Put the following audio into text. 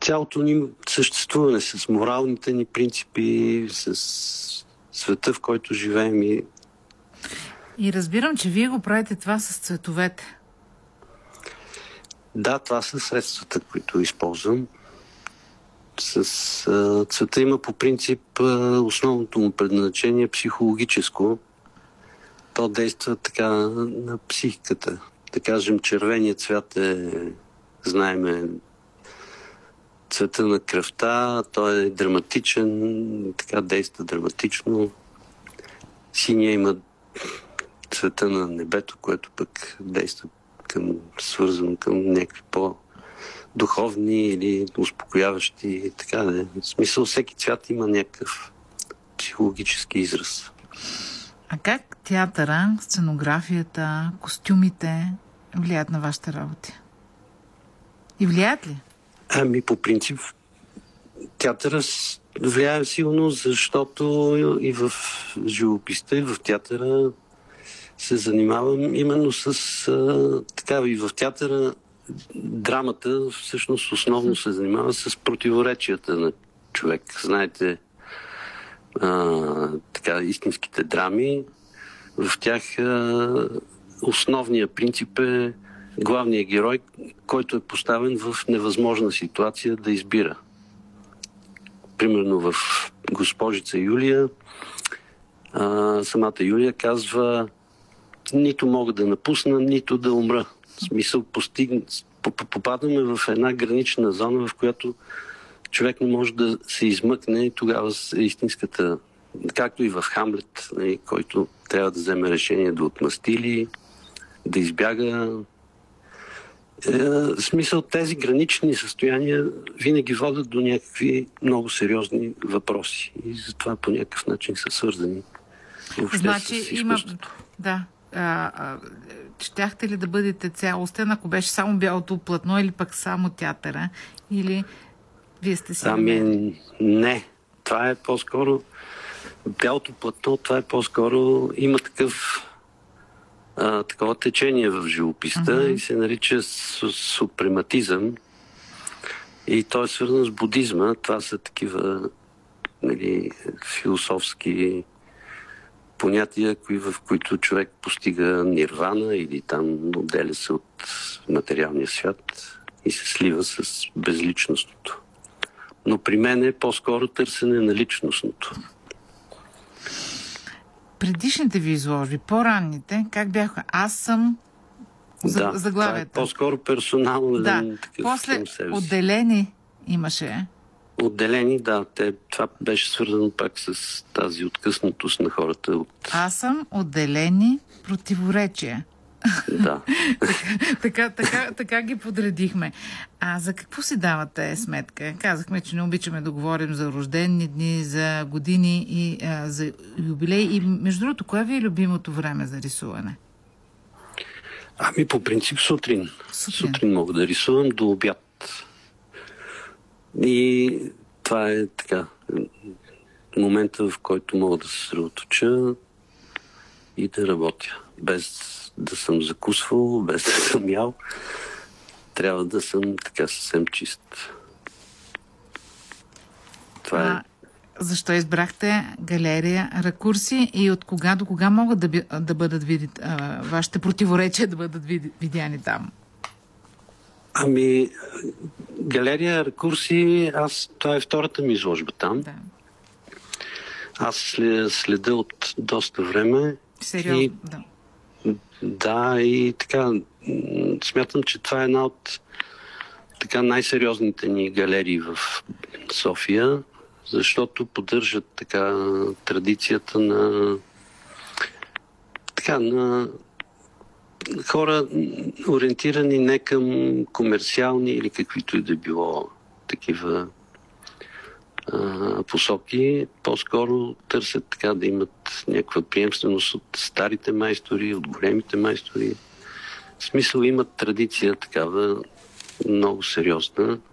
цялото ни съществуване, с моралните ни принципи, с света, в който живеем. И разбирам, че вие го правите това с цветовете. Да, това са средствата, които използвам. Цвета има по принцип основното му предназначение психологическо. То действа така на психиката. Да кажем, червеният цвят знаеме, цвета на кръвта, той е драматичен, така действа драматично. Синия има цвета на небето, което пък действа свързано към някакви по-духовни или успокояващи. Така да е. В смисъл, всеки цвят има някакъв психологически израз. А как театъра, сценографията, костюмите влияят на вашите работи? И влияят ли? По принцип, театъра влияе силно, защото и в живописта, и в театъра се занимавам именно с така, и в театъра драмата всъщност основно се занимава с противоречията на човек. Знаете, така, истинските драми, в тях основният принцип е главният герой, който е поставен в невъзможна ситуация да избира. Примерно в Госпожица Юлия, самата Юлия казва: нито мога да напусна, нито да умра. В смисъл, попадаме в една гранична зона, в която човек не може да се измъкне, и тогава е истинската, както и в Хамлет, който трябва да вземе решение да отмъсти или да избяга. В смисъл, тези гранични състояния винаги водят до някакви много сериозни въпроси и затова по някакъв начин са свързани въобще с изкуството. Да. Щяхте ли да бъдете цялостен, ако беше само бялото платно или пък само театъра? Или вие сте си... Не. Това е по-скоро... Бялото платно, това е по-скоро... Има такова течение в живописта и се нарича супрематизъм. И то е свързано с будизма. Това са такива философски понятия, в които човек постига нирвана или там отделя се от материалния свят и се слива с безличностното. Но при мен е по-скоро търсене на личностното. Предишните ви изложби, по-ранните, как бяха? Аз съм заглавията. Това е по-скоро персонално. Да, после отделени имаше. Отделени, да. Това беше свързано пак с тази откъснатост на хората. Аз съм отделени противоречия. Да. така ги подредихме. А за какво си давате сметка? Казахме, че не обичаме да говорим за рождени дни, за години и за юбилей. И между другото, кое ви е любимото време за рисуване? По принцип сутрин. Сутрин мога да рисувам до обяд. И това е така момента, в който мога да се съсредоточа и да работя. Без да съм закусвал, без да съм ял. Трябва да съм така съвсем чист. Това е. Защо избрахте галерия Ракурси и от кога до кога могат да бъдат вашите противоречия да бъдат видяни там? Галерия Ракурси, това е втората ми изложба там. Да. Аз следя от доста време. Сериозно, да. Да, и така смятам, че това е една от така най-сериозните ни галерии в София, защото поддържат така традицията на хора, ориентирани не към комерциални или каквито и да било такива посоки, по-скоро търсят така да имат някаква приемственост от старите майстори, от големите майстори. В смисъл имат традиция такава много сериозна.